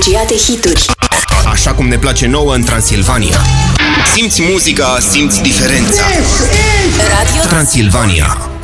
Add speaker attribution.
Speaker 1: Regia de hituri.
Speaker 2: Așa cum ne place nouă în Transilvania. Simți muzica, simți diferența.
Speaker 1: Radio
Speaker 2: Transilvania.